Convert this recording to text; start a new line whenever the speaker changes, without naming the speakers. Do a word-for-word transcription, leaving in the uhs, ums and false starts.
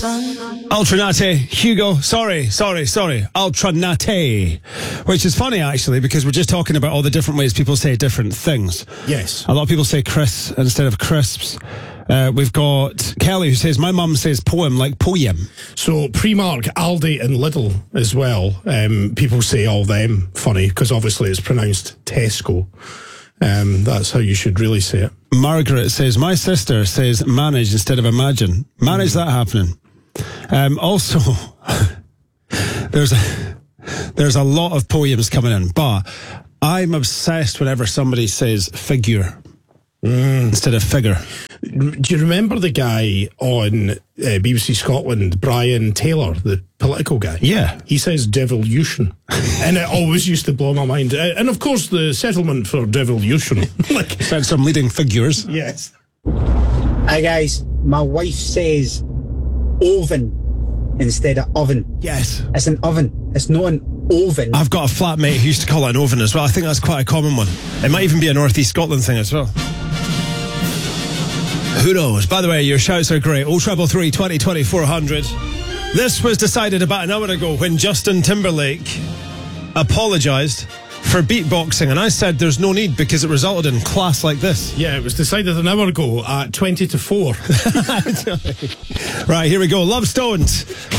Ultranate, Hugo, sorry, sorry, sorry, Ultranate. Which is funny, actually, because we're just talking about all the different ways people say different things.
Yes.
A lot of people say Chris instead of crisps. Uh, we've got Kelly who says, my mum says poem like poem.
So Primark, Aldi and Lidl as well. Um, people say all them funny because obviously it's pronounced Tesco. Um, that's how you should really say it.
Margaret says, my sister says manage instead of imagine. Manage that happening. Um, also, there's a, there's a lot of poems coming in, but I'm obsessed whenever somebody says figure mm. instead of figure.
Do you remember the guy on uh, B B C Scotland, Brian Taylor, the political guy?
Yeah.
He says devolution. And it always used to blow my mind. Uh, and of course, the settlement for devolution. like
Spent some leading figures.
Yes.
Hi guys, my wife says oven instead of oven.
Yes.
It's an oven. It's not an oven.
I've got a flatmate who used to call it an oven as well. I think that's quite a common one. It might even be a North East Scotland thing as well. Who knows? By the way, your shouts are great. oh triple three, twenty, twenty-four hundred. This was decided about an hour ago when Justin Timberlake apologised for beatboxing, and I said there's no need because it resulted in class like this.
Yeah, it was decided an hour ago at twenty to four.
Right, here we go. Love Stones.